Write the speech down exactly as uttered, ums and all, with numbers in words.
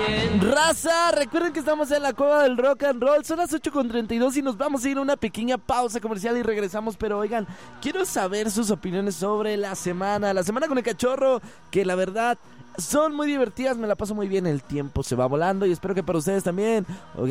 Raza, recuerden que estamos en la cueva del rock and roll. Son las ocho con treinta y dos y nos vamos a ir a una pequeña pausa comercial y regresamos. Pero oigan, quiero saber sus opiniones sobre la semana La semana con el cachorro, que la verdad son muy divertidas. Me la paso muy bien, el tiempo se va volando y espero que para ustedes también. Oigan,